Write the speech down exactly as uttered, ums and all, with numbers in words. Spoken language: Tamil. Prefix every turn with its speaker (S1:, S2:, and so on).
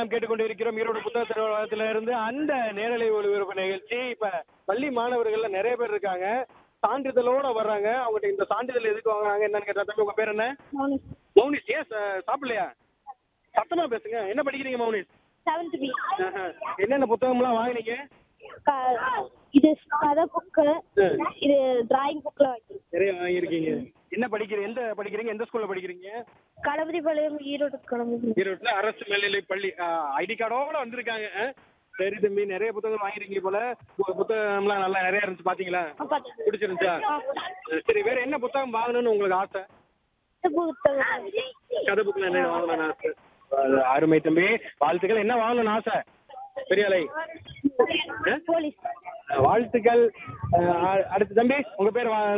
S1: நாம் கேட்டுக்கொண்டு இருக்கிறோம் ஈரோடு புத்தக திருவிழாவில இருந்து அந்த நேரலை ஒளிபரப்பு நிகழ்ச்சி. இப்ப பள்ளி மாணவர்கள்ல நிறைய பேர் இருக்காங்க, சான்றிதழோட வர்றாங்க. அவங்ககிட்ட இந்த சான்றிதழ் எதுக்கு வாங்குறாங்க என்னன்னு கேட்டா, தம்பி உங்க பேர் என்ன?
S2: மௌனிஷ்.
S1: மௌனிஷ். ஏன் ச- சாப்பிடலையா? சத்தமா பேசுங்க. என்ன படிக்கிறீங்க மௌனிஷ்?
S2: Seventh B.
S1: ஆஹா. என்னென்ன புத்தகம்லாம் வாங்குனீங்க?
S2: க- இது கதை புக்கு, இது டிராயிங் புக்ல வைக்கிறேன்.
S1: நிறைய வாங்கியிருக்கீங்க. என்ன படிக்கிறீங்க? எந்த படிக்கிறீங்க? எந்த ஸ்கூல்ல படிக்கிறீங்க?
S2: கணபதி பாளையம், ஈரோடு கணபதி.
S1: ஈரோட்ல அரசு மேல்நிலை பள்ளி. ஐடி கார்டோட வந்திருக்காங்க. ஆ? சரி தம்பி, நிறைய புத்தகங்கள் வாங்கிருக்கீங்க போல. பு- புத்தகம்லாம் நல்லா நிறைய இருந்துச்சு, பாத்தீங்களா?
S2: ஆ, பார்த்தேன்.
S1: பிடிச்சிருந்துச்சா? சரி, வேற என்ன புத்தகம் வாங்கணும்னு உங்களுக்கு ஆசை?
S2: புத்தகம்.
S1: கதை புக்கில் என்ன வாங்கணும்னு ஆசை? அது அருமை தம்பி, வாழ்த்துக்கள். என்ன வாங்கணும்னு ஆசை? பெரியாலை.
S2: போலீஸ்.
S1: வாழ்த்துக்கள். அஹ் அடுத்து தம்பி உங்க பேர் வா-